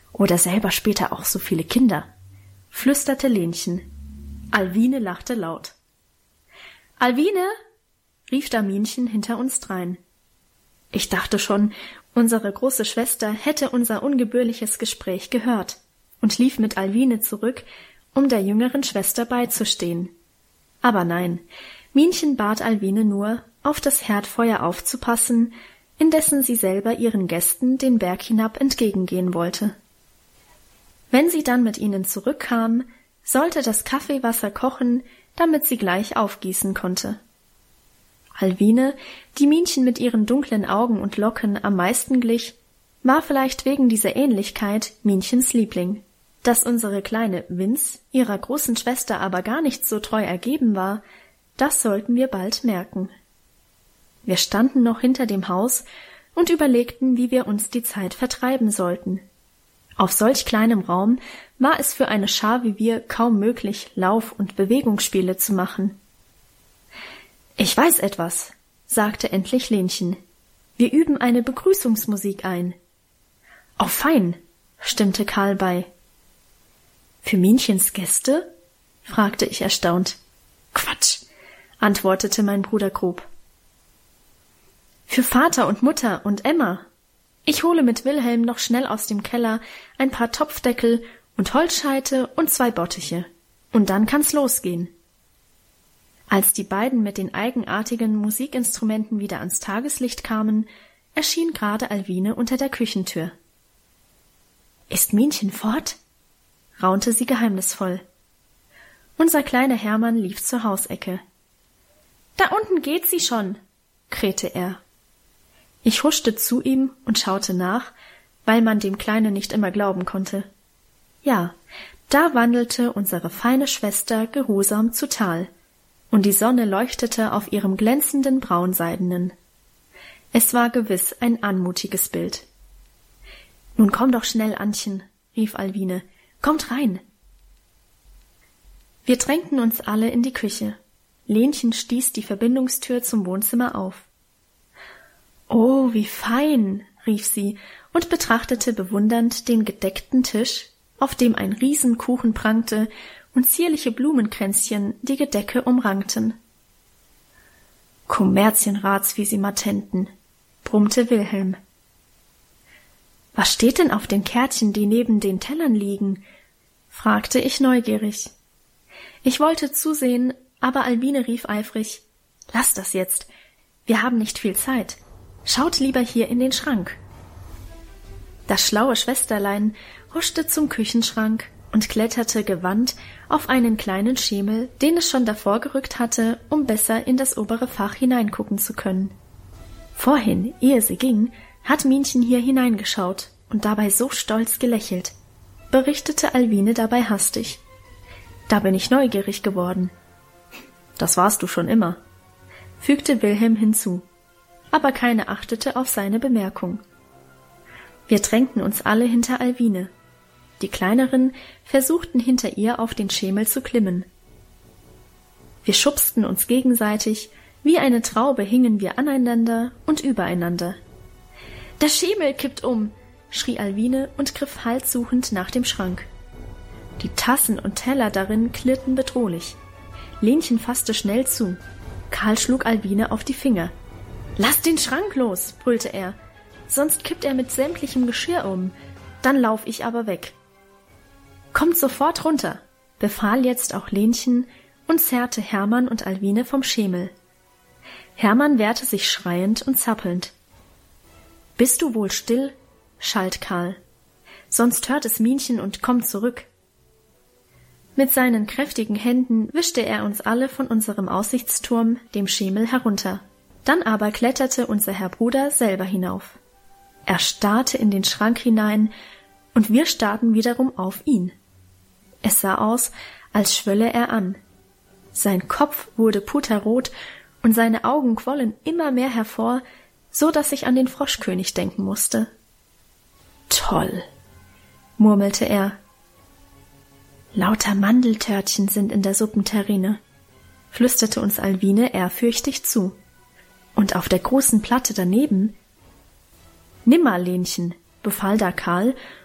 Oder selber später auch so viele Kinder, flüsterte Lenchen. Alwine lachte laut. »Alwine«, rief Daminchen hinter uns drein. Ich dachte schon, unsere große Schwester hätte unser ungebührliches Gespräch gehört und lief mit Alwine zurück, um der jüngeren Schwester beizustehen. Aber nein, Minchen bat Alwine nur, auf das Herdfeuer aufzupassen, indessen sie selber ihren Gästen den Berg hinab entgegengehen wollte. Wenn sie dann mit ihnen zurückkam, sollte das Kaffeewasser kochen, damit sie gleich aufgießen konnte. Alwine, die Minchen mit ihren dunklen Augen und Locken am meisten glich, war vielleicht wegen dieser Ähnlichkeit Minchens Liebling. Dass unsere kleine Vinz ihrer großen Schwester aber gar nicht so treu ergeben war, das sollten wir bald merken. Wir standen noch hinter dem Haus und überlegten, wie wir uns die Zeit vertreiben sollten. Auf solch kleinem Raum war es für eine Schar wie wir kaum möglich, Lauf- und Bewegungsspiele zu machen. »Ich weiß etwas«, sagte endlich Lenchen. »Wir üben eine Begrüßungsmusik ein.« »Oh, fein«, stimmte Karl bei. »Für Minchens Gäste?« fragte ich erstaunt. »Quatsch«, antwortete mein Bruder grob. »Für Vater und Mutter und Emma. Ich hole mit Wilhelm noch schnell aus dem Keller ein paar Topfdeckel und Holzscheite und 2 Bottiche. Und dann kann's losgehen.« Als die beiden mit den eigenartigen Musikinstrumenten wieder ans Tageslicht kamen, erschien gerade Alwine unter der Küchentür. »Ist Minchen fort?« raunte sie geheimnisvoll. Unser kleiner Hermann lief zur Hausecke. »Da unten geht sie schon«, krähte er. Ich huschte zu ihm und schaute nach, weil man dem Kleinen nicht immer glauben konnte. Ja, da wandelte unsere feine Schwester geruhsam zu Tal, und die Sonne leuchtete auf ihrem glänzenden Braunseidenen. Es war gewiss ein anmutiges Bild. »Nun komm doch schnell, Annchen«, rief Alwine, »kommt rein!« Wir drängten uns alle in die Küche. Lenchen stieß die Verbindungstür zum Wohnzimmer auf. »Oh, wie fein«, rief sie und betrachtete bewundernd den gedeckten Tisch, auf dem ein Riesenkuchen prangte und zierliche Blumenkränzchen die Gedecke umrankten. »Kommerzienratsvisimatenten«, brummte Wilhelm. »Was steht denn auf den Kärtchen, die neben den Tellern liegen?« fragte ich neugierig. Ich wollte zusehen, aber Alwine rief eifrig, »Lass das jetzt, wir haben nicht viel Zeit. Schaut lieber hier in den Schrank.« Das schlaue Schwesterlein huschte zum Küchenschrank und kletterte gewandt auf einen kleinen Schemel, den es schon davor gerückt hatte, um besser in das obere Fach hineingucken zu können. Vorhin, ehe sie ging, hat Minchen hier hineingeschaut und dabei so stolz gelächelt, berichtete Alwine dabei hastig. Da bin ich neugierig geworden. »Das warst du schon immer«, fügte Wilhelm hinzu, aber keine achtete auf seine Bemerkung. Wir drängten uns alle hinter Alwine. Die Kleineren versuchten hinter ihr auf den Schemel zu klimmen. Wir schubsten uns gegenseitig, wie eine Traube hingen wir aneinander und übereinander. »Der Schemel kippt um«, schrie Alwine und griff halssuchend nach dem Schrank. Die Tassen und Teller darin klirrten bedrohlich. Lenchen fasste schnell zu. Karl schlug Alwine auf die Finger. »Lass den Schrank los«, brüllte er, »sonst kippt er mit sämtlichem Geschirr um. Dann lauf ich aber weg.« »Kommt sofort runter«, befahl jetzt auch Lenchen und zerrte Hermann und Alwine vom Schemel. Hermann wehrte sich schreiend und zappelnd. »Bist du wohl still?«, schalt Karl. »Sonst hört es Minchen und kommt zurück.« Mit seinen kräftigen Händen wischte er uns alle von unserem Aussichtsturm, dem Schemel, herunter. Dann aber kletterte unser Herr Bruder selber hinauf. Er starrte in den Schrank hinein, und wir starrten wiederum auf ihn. Es sah aus, als schwölle er an. Sein Kopf wurde puterrot, und seine Augen quollen immer mehr hervor, so dass ich an den Froschkönig denken musste. »Toll«, murmelte er. »Lauter Mandeltörtchen sind in der Suppenterrine«, flüsterte uns Alwine ehrfürchtig zu. »Und auf der großen Platte daneben?« »Nimmer, Lenchen«, befahl da Karl